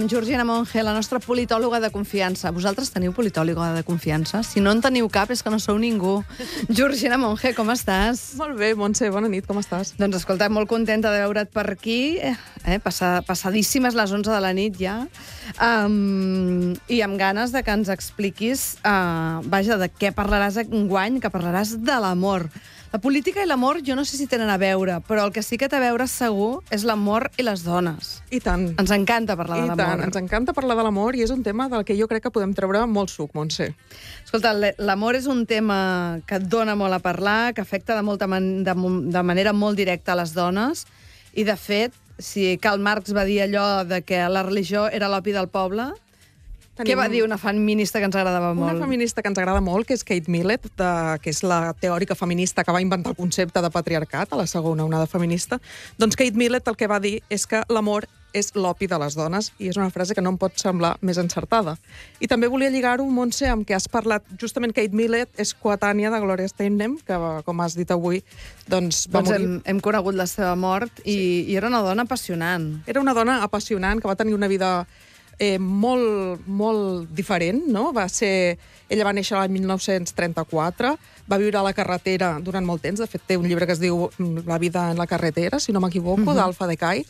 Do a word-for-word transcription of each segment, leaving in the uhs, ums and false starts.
amb Georgina Monge, la nostra politòloga de confiança. Vosaltres teniu politòloga de confiança? Si no en teniu cap és que no sou ningú. Georgina Monge, com estàs? Molt bé, Montse, bona nit, com estàs? Doncs escolta, molt contenta de veure't per aquí, eh, passa, passadíssimes les onze de la nit ja, um, i amb ganes de que ens expliquis, uh, vaja, de què parlaràs enguany, que parlaràs de l'amor. La política i l'amor jo no sé si tenen a veure, però el que sí que té a veure segur és l'amor i les dones. I tant. Ens encanta parlar I de l'amor. tant, ens encanta parlar de l'amor i és un tema del que jo crec que podem treure molt suc, Montse. Escolta, l'amor és un tema que et dona molt a parlar, que afecta de, molta man de, de manera molt directa a les dones, i de fet, si Karl Marx va dir allò de que la religió era l'opi del poble, Tenim... què va dir una feminista que ens agradava molt? Una feminista que ens agrada molt, que és Kate Millett, de, que és la teòrica feminista que va inventar el concepte de patriarcat, a la segona onada feminista. Doncs Kate Millett el que va dir és que l'amor és l'opi de les dones, i és una frase que no em pot semblar més encertada. I també volia lligar-ho, Montse, amb què has parlat. Justament Kate Millett és coetània de Gloria Steinem, que, com has dit avui, doncs va doncs morir. Hem, hem conegut la seva mort i, sí. i era una dona apassionant. Era una dona apassionant, que va tenir una vida Eh, molt, molt diferent, no? Va ser... Ella va néixer l'any mil nou-cents trenta-quatre, va viure a la carretera durant molt temps, de fet té un llibre que es diu La vida en la carretera, si no m'equivoco, uh-huh. d'Alfa Decay,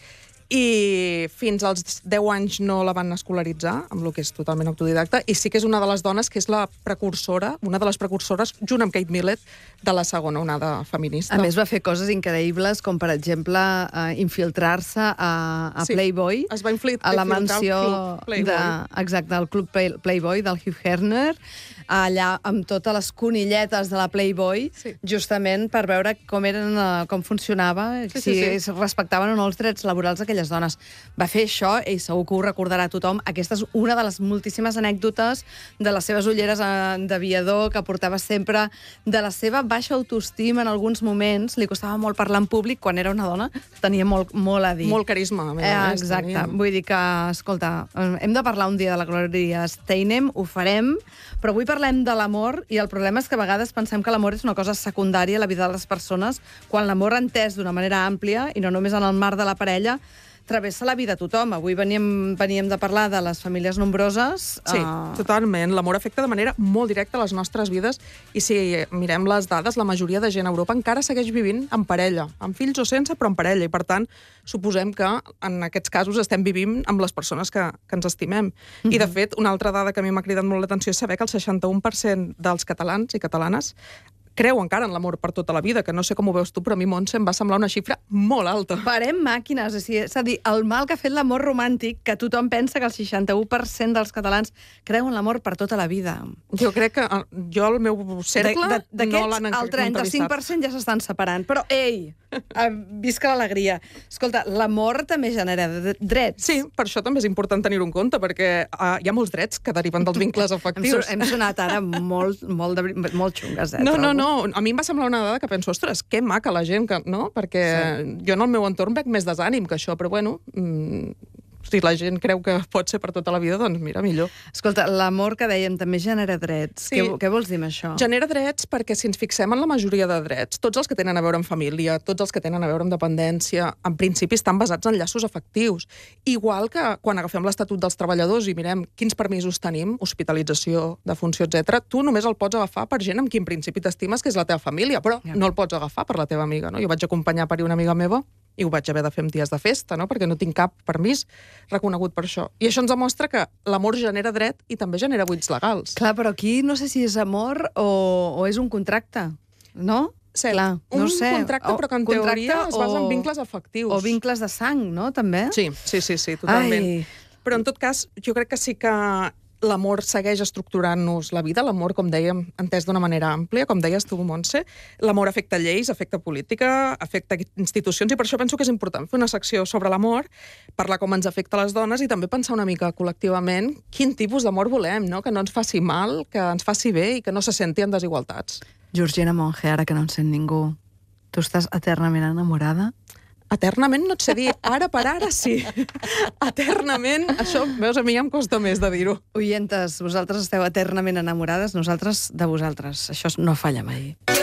i fins als deu anys no la van escolaritzar, amb el que és totalment autodidacta, i sí que és una de les dones que és la precursora, una de les precursores, junt amb Kate Millett, de la segona onada feminista. A més, va fer coses increïbles, com, per exemple, uh, infiltrar-se a, a sí, Playboy, es va infil- a la mansió de, exacte, del club Playboy, del Hugh Hefner, allà amb totes les conilletes de la Playboy, sí. justament per veure com eren, com funcionava, sí, si sí, sí. respectaven o no els drets laborals d'aquelles dones. Va fer això, i segur que ho recordarà tothom. Aquesta és una de les moltíssimes anècdotes de les seves ulleres d'aviador, que portava sempre, de la seva baixa autoestima en alguns moments. Li costava molt parlar en públic, quan era una dona, tenia molt, molt a dir. Molt carisma, a més. Eh, exacte. Tenia. Vull dir que, escolta, hem de parlar un dia de la Gloria Steinem, ho farem, però avui parlem de l'amor, i el problema és que a vegades pensem que l'amor és una cosa secundària a la vida de les persones, quan l'amor entès d'una manera àmplia, i no només en el marc de la parella, travessa la vida a tothom. Avui veníem, veníem de parlar de les famílies nombroses. Sí, uh... totalment. L'amor afecta de manera molt directa les nostres vides, i si mirem les dades, la majoria de gent a Europa encara segueix vivint en parella, amb fills o sense, però en parella, i per tant suposem que en aquests casos estem vivint amb les persones que, que ens estimem. Mm-hmm. I de fet, una altra dada que a mi m'ha cridat molt l'atenció és saber que el seixanta-u per cent dels catalans i catalanes creu encara en l'amor per tota la vida, que no sé com ho veus tu, però a mi, Montse, em va semblar una xifra molt alta. Parem màquines, és a dir, el mal que ha fet l'amor romàntic, que tothom pensa que el seixanta-u per cent dels catalans creuen l'amor per tota la vida. Jo crec que jo, el meu cercle, de, de, no l'han el trenta-cinc per cent ja s'estan separant, però, ei, visca l'alegria. Escolta, l'amor també genera drets. Sí, per això també és important tenir-ho en compte, perquè uh, hi ha molts drets que deriven dels vincles afectius. Hem, hem sonat ara molt, molt, de, molt xungues, eh? No, no, no. A mi em va semblar una dada que penso, ostres, que maca la gent, que, no? Perquè sí. jo en el meu entorn veig més desànim que això, però bueno, mmm, si la gent creu que pot ser per tota la vida, doncs mira, millor. Escolta, l'amor que dèiem també genera drets. Sí. Què, què vols dir amb això? Genera drets perquè si ens fixem en la majoria de drets, tots els que tenen a veure amb família, tots els que tenen a veure amb dependència, en principi estan basats en llaços afectius. Igual que quan agafem l'Estatut dels Treballadors i mirem quins permisos tenim, hospitalització, defunció, etcètera, tu només el pots agafar per gent amb qui en principi t'estimes, que és la teva família, però ja. no el pots agafar per la teva amiga, no? Jo vaig acompanyar a parir una amiga meva i ho vaig haver de fer en dies de festa, no? Perquè no tinc cap permís reconegut per això. I això ens demostra que l'amor genera dret i també genera buits legals. Clar, però aquí no sé si és amor o, o és un contracte, no? Cert. Clar, no un sé. contracte, però que en teoria es basa en vincles afectius. O vincles de sang, no? També? Sí, sí, sí, sí, totalment. Ai. Però en tot cas, jo crec que sí que l'amor segueix estructurant-nos la vida, l'amor, com dèiem, entès d'una manera àmplia, com deies tu, Montse. L'amor afecta lleis, afecta política, afecta institucions, i per això penso que és important fer una secció sobre l'amor, parlar com ens afecta a les dones i també pensar una mica col·lectivament quin tipus d'amor volem, no? Que no ens faci mal, que ens faci bé i que no se senti en desigualtats. Georgina Monge, ara que no en sent ningú, tu estàs eternament enamorada? Eternament no et sé dir, ara per ara sí. Eternament, això, veus, a mi ja em costa més de dir-ho. Oientes, vosaltres esteu eternament enamorades, nosaltres de vosaltres. Això no falla mai.